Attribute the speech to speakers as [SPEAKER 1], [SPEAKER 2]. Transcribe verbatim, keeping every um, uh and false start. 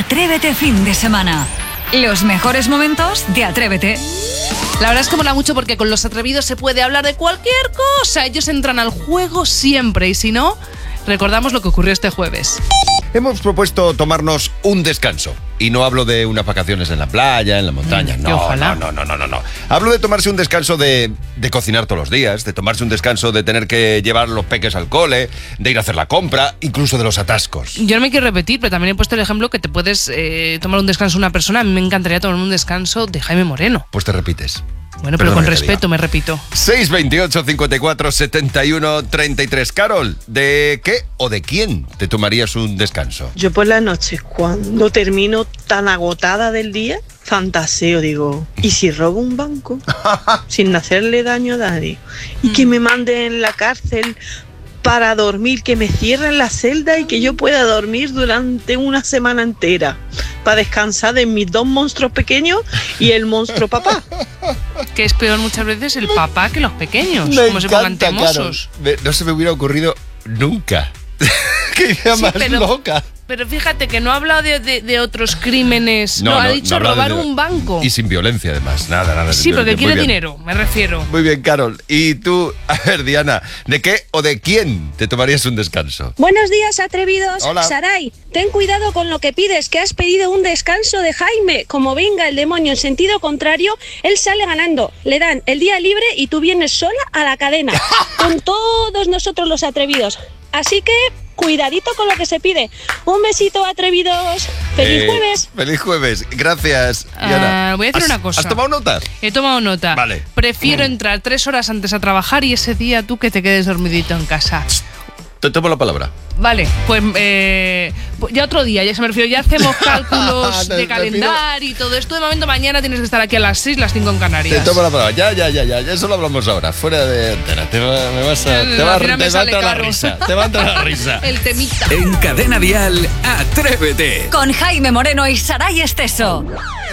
[SPEAKER 1] Atrévete fin de semana. Los mejores momentos de Atrévete.
[SPEAKER 2] La verdad es que mola mucho porque con los atrevidos se puede hablar de cualquier cosa. Ellos entran al juego siempre y si no, recordamos lo que ocurrió este jueves.
[SPEAKER 3] Hemos propuesto tomarnos un descanso. Y no hablo de unas vacaciones en la playa, en la montaña.
[SPEAKER 2] Mm,
[SPEAKER 3] no,
[SPEAKER 2] ojalá.
[SPEAKER 3] no, no, no, no, no. Hablo de tomarse un descanso de, de cocinar todos los días, de tomarse un descanso de tener que llevar los peques al cole, de ir a hacer la compra, incluso de los atascos.
[SPEAKER 2] Yo no me quiero repetir, pero también he puesto el ejemplo que te puedes eh, tomar un descanso una persona. A mí me encantaría tomar un descanso de Jaime Moreno.
[SPEAKER 3] Pues te repites.
[SPEAKER 2] Bueno, pero
[SPEAKER 3] Perdona
[SPEAKER 2] con
[SPEAKER 3] que te
[SPEAKER 2] respeto,
[SPEAKER 3] diga.
[SPEAKER 2] me repito.
[SPEAKER 3] seis veintiocho, cincuenta y cuatro, setenta y uno, treinta y tres. Carol, ¿de qué o de quién te tomarías un descanso?
[SPEAKER 4] Yo por la noche, cuando termino tan agotada del día, fantaseo, digo, ¿y si robo un banco? Sin hacerle daño a nadie. Y que me manden en la cárcel para dormir, que me cierren la celda y que yo pueda dormir durante una semana entera, para descansar de mis dos monstruos pequeños y el monstruo papá.
[SPEAKER 2] Que es peor muchas veces el papá que los pequeños,
[SPEAKER 3] Me
[SPEAKER 2] como se pongan
[SPEAKER 3] encanta,
[SPEAKER 2] temosos.
[SPEAKER 3] Carol. Me- No se me hubiera ocurrido nunca. Qué idea
[SPEAKER 2] Sí,
[SPEAKER 3] más
[SPEAKER 2] pero-
[SPEAKER 3] loca.
[SPEAKER 2] Pero fíjate que no ha hablado de, de- de otros crímenes, no,
[SPEAKER 3] No,
[SPEAKER 2] ha
[SPEAKER 3] no,
[SPEAKER 2] dicho
[SPEAKER 3] no habla
[SPEAKER 2] robar
[SPEAKER 3] de-
[SPEAKER 2] un banco.
[SPEAKER 3] Y sin violencia, además. Nada, nada.
[SPEAKER 2] Sí,
[SPEAKER 3] sin
[SPEAKER 2] porque
[SPEAKER 3] violencia.
[SPEAKER 2] quiere
[SPEAKER 3] Muy bien.
[SPEAKER 2] dinero, me refiero.
[SPEAKER 3] Muy bien, Carol. Y tú, a ver, Diana, ¿de qué o de quién te tomarías un descanso?
[SPEAKER 5] Buenos días, atrevidos.
[SPEAKER 3] Hola.
[SPEAKER 5] Saray, ten cuidado con lo que pides, que has pedido un descanso de Jaime. Como venga el demonio en sentido contrario, él sale ganando. Le dan el día libre y tú vienes sola a la cadena, con todos nosotros los atrevidos. Así que, cuidadito con lo que se pide. Un besito, atrevidos. ¡Feliz
[SPEAKER 3] Eh,
[SPEAKER 5] jueves!
[SPEAKER 3] Feliz jueves. Gracias, Diana.
[SPEAKER 2] Ah, voy a decir
[SPEAKER 3] ¿Has-
[SPEAKER 2] una cosa.
[SPEAKER 3] ¿Has tomado nota?
[SPEAKER 2] He tomado nota.
[SPEAKER 3] Vale.
[SPEAKER 2] Prefiero entrar tres horas antes a trabajar y ese día tú que te quedes dormidito en casa.
[SPEAKER 3] Te tomo la palabra.
[SPEAKER 2] Vale, pues eh, pues ya otro día, ya se me refiero, ya hacemos cálculos
[SPEAKER 3] Te-
[SPEAKER 2] de
[SPEAKER 3] te
[SPEAKER 2] calendario y todo esto. De momento mañana tienes que estar aquí a las seis, las cinco en Canarias.
[SPEAKER 3] Te tomo la palabra. Ya, ya, ya, ya. Ya eso lo hablamos ahora. Fuera de antena. Te va, me vas a, te va,
[SPEAKER 2] Al final
[SPEAKER 3] te
[SPEAKER 2] me
[SPEAKER 3] va a
[SPEAKER 2] sale
[SPEAKER 3] entrar la
[SPEAKER 2] caro.
[SPEAKER 3] risa. Te va a entrar la risa.
[SPEAKER 2] El temita.
[SPEAKER 1] En Cadena Dial, Atrévete. Con Jaime Moreno y Saray Esteso.